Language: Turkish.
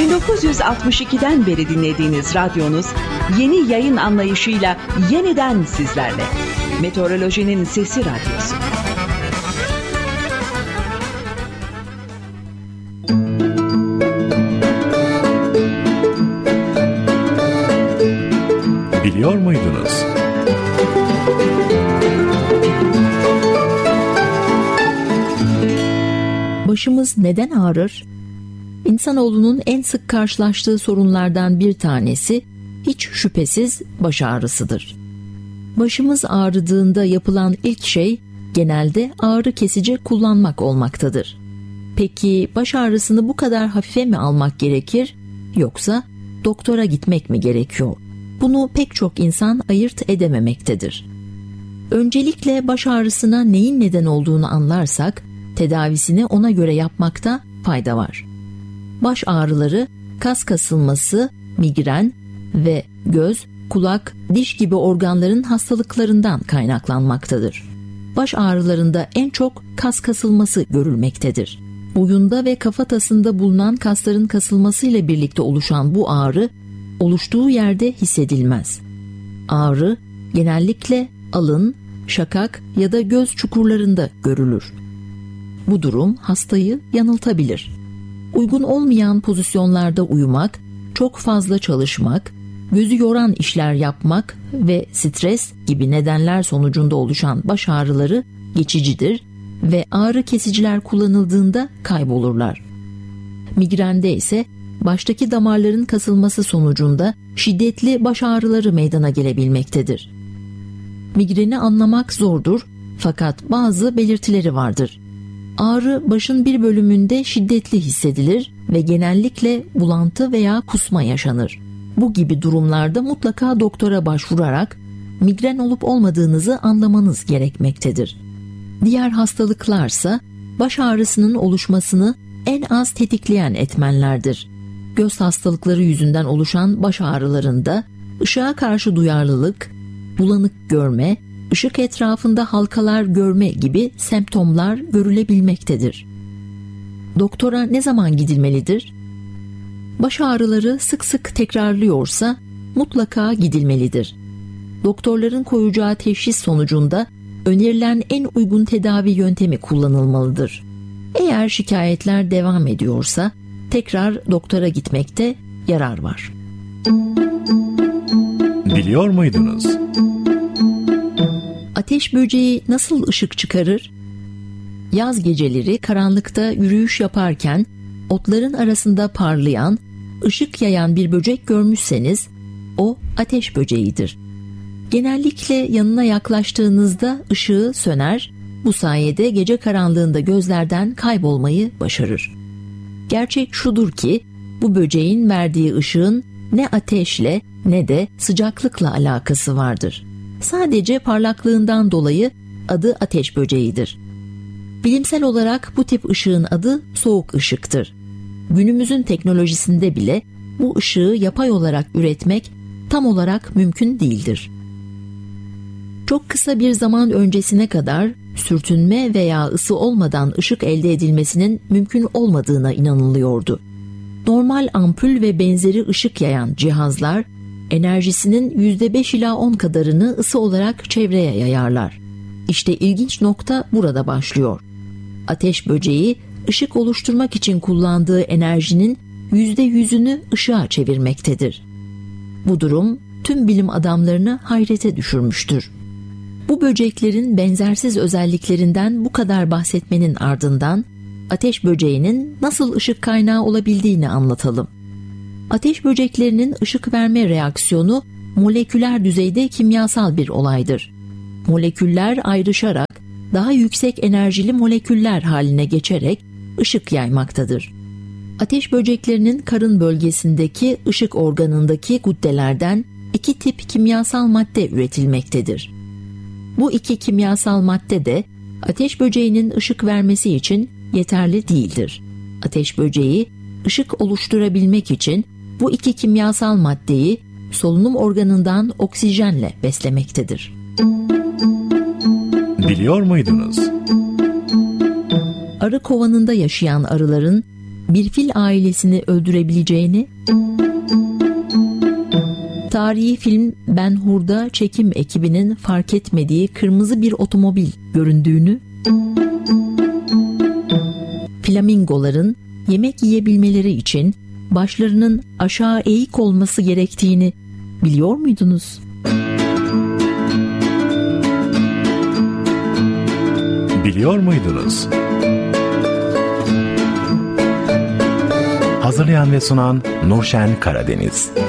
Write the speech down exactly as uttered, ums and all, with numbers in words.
bin dokuz yüz altmış ikiden beri dinlediğiniz radyonuz yeni yayın anlayışıyla yeniden sizlerle. Meteorolojinin Sesi Radyosu. Biliyor muydunuz? Başımız neden ağrır? İnsanoğlunun en sık karşılaştığı sorunlardan bir tanesi hiç şüphesiz baş ağrısıdır. Başımız ağrıdığında yapılan ilk şey genelde ağrı kesici kullanmak olmaktadır. Peki baş ağrısını bu kadar hafife mi almak gerekir, yoksa doktora gitmek mi gerekiyor? Bunu pek çok insan ayırt edememektedir. Öncelikle baş ağrısına neyin neden olduğunu anlarsak, tedavisini ona göre yapmakta fayda var. Baş ağrıları, kas kasılması, migren ve göz, kulak, diş gibi organların hastalıklarından kaynaklanmaktadır. Baş ağrılarında en çok kas kasılması görülmektedir. Boyunda ve kafatasında bulunan kasların kasılmasıyla birlikte oluşan bu ağrı, oluştuğu yerde hissedilmez. Ağrı genellikle alın, şakak ya da göz çukurlarında görülür. Bu durum hastayı yanıltabilir. Uygun olmayan pozisyonlarda uyumak, çok fazla çalışmak, gözü yoran işler yapmak ve stres gibi nedenler sonucunda oluşan baş ağrıları geçicidir ve ağrı kesiciler kullanıldığında kaybolurlar. Migrende ise baştaki damarların kasılması sonucunda şiddetli baş ağrıları meydana gelebilmektedir. Migreni anlamak zordur fakat bazı belirtileri vardır. Ağrı başın bir bölümünde şiddetli hissedilir ve genellikle bulantı veya kusma yaşanır. Bu gibi durumlarda mutlaka doktora başvurarak migren olup olmadığınızı anlamanız gerekmektedir. Diğer hastalıklarsa baş ağrısının oluşmasını en az tetikleyen etmenlerdir. Göz hastalıkları yüzünden oluşan baş ağrılarında ışığa karşı duyarlılık, bulanık görme, ışık etrafında halkalar görme gibi semptomlar görülebilmektedir. Doktora ne zaman gidilmelidir? Baş ağrıları sık sık tekrarlıyorsa mutlaka gidilmelidir. Doktorların koyacağı teşhis sonucunda önerilen en uygun tedavi yöntemi kullanılmalıdır. Eğer şikayetler devam ediyorsa tekrar doktora gitmekte yarar var. Biliyor muydunuz? Ateş böceği nasıl ışık çıkarır? Yaz geceleri karanlıkta yürüyüş yaparken otların arasında parlayan, ışık yayan bir böcek görmüşseniz o ateş böceğidir. Genellikle yanına yaklaştığınızda ışığı söner, bu sayede gece karanlığında gözlerden kaybolmayı başarır. Gerçek şudur ki bu böceğin verdiği ışığın ne ateşle ne de sıcaklıkla alakası vardır. Sadece parlaklığından dolayı adı ateş böceğidir. Bilimsel olarak bu tip ışığın adı soğuk ışıktır. Günümüzün teknolojisinde bile bu ışığı yapay olarak üretmek tam olarak mümkün değildir. Çok kısa bir zaman öncesine kadar sürtünme veya ısı olmadan ışık elde edilmesinin mümkün olmadığına inanılıyordu. Normal ampul ve benzeri ışık yayan cihazlar enerjisinin yüzde beş ila on kadarını ısı olarak çevreye yayarlar. İşte ilginç nokta burada başlıyor. Ateş böceği ışık oluşturmak için kullandığı enerjinin yüzde yüzünü ışığa çevirmektedir. Bu durum tüm bilim adamlarını hayrete düşürmüştür. Bu böceklerin benzersiz özelliklerinden bu kadar bahsetmenin ardından ateş böceğinin nasıl ışık kaynağı olabildiğini anlatalım. Ateş böceklerinin ışık verme reaksiyonu moleküler düzeyde kimyasal bir olaydır. Moleküller ayrışarak daha yüksek enerjili moleküller haline geçerek ışık yaymaktadır. Ateş böceklerinin karın bölgesindeki ışık organındaki guddelerden iki tip kimyasal madde üretilmektedir. Bu iki kimyasal madde de ateş böceğinin ışık vermesi için yeterli değildir. Ateş böceği ışık oluşturabilmek için bu iki kimyasal maddeyi solunum organından oksijenle beslemektedir. Biliyor muydunuz? Arı kovanında yaşayan arıların bir fil ailesini öldürebileceğini, tarihi film Ben Hur'da çekim ekibinin fark etmediği kırmızı bir otomobil göründüğünü, flamingoların yemek yiyebilmeleri için başlarının aşağı eğik olması gerektiğini biliyor muydunuz? Biliyor muydunuz? Hazırlayan ve sunan Nurşen Karadeniz.